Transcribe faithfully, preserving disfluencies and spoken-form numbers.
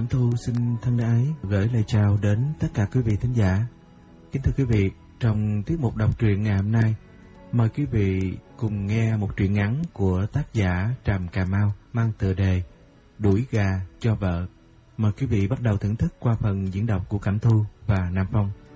Cẩm Thu xin thân ái gửi lời chào đến tất cả quý vị thính giả. Kính thưa quý vị, trong tiết mục đọc truyện ngày hôm nay, mời quý vị cùng nghe một truyện ngắn của tác giả Tràm Cà Mau mang tựa đề Đuổi gà cho vợ. Mời quý vị bắt đầu thưởng thức qua phần diễn đọc của Cẩm Thu và Nam Phong.